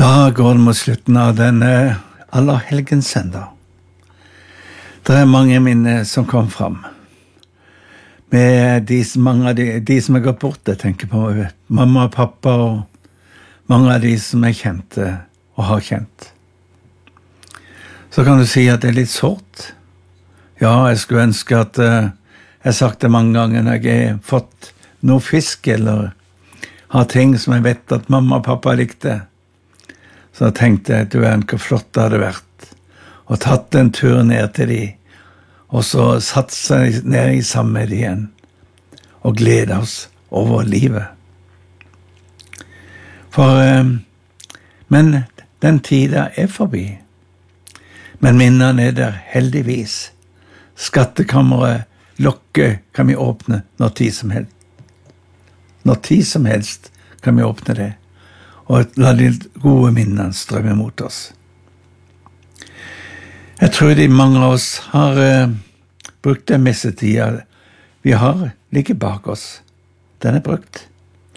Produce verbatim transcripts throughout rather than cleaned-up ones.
Da går det mot slutten av denne Allerhelgenssøndag. Det er mange minner som kom fram. Med de, mange av de, de som er gått bort, jeg tenker på mamma og pappa, og mange av de som jeg kjente og har kjent. Så kan du si at det er litt sårt. Ja, jeg skulle ønske at uh, jeg har sagt det mange ganger når jeg har fått noe fisk, eller har ting som jeg vet at mamma og pappa likte. Så jeg tenkte jeg, du er hvor flott det hadde vært, og tatt en tur ned til de, og så satt seg ned i sammen med de igjen, og glede oss over livet. For, uh, men den tida er forbi. Men minnene er der heldigvis. Skattkammeret lokker kan vi åpne når tid som helst. Når tid som helst kan vi åpne det, og la de gode minnene strømme mot oss. Jeg tror de mange av oss har uh, brukt den messetida vi har ligget bak oss. Den er brukt.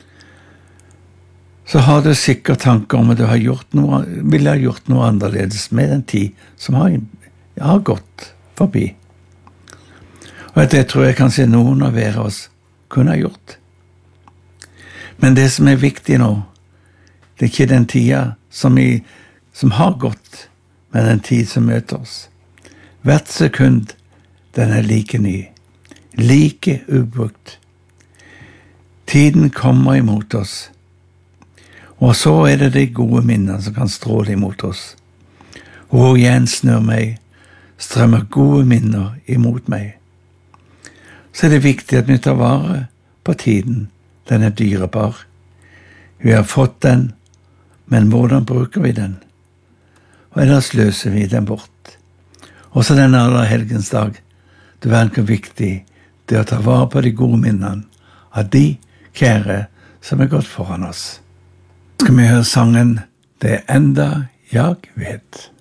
Så har du sikkert tanker om at du har gjort noe, ville ha gjort noe annerledes med den tid som har, har gått forbi. Og det tror jeg kanskje noen av dere oss kunne ha gjort. Men det som er viktig nå, det er ikke den tida som, i, som har gått, men den tid som møter oss. Hvert sekund, den er like ny, like ubrukt. Tiden kommer imot oss, og så er det de gode minnene som kan stråle imot oss. Hvor igjen snør meg, strømmer gode minner imot meg. Så er det viktig at vi tar vare på tiden. Den er dyrebar. Vi har fått den, men hvordan bruker vi den? Og ellers løser vi den bort. Også denne Allerhelgensdag, det er hvor viktig det er å ta vare på de gode minnene av de kjære som er gått foran oss. Skal vi høre sangen «Det enda jeg vet».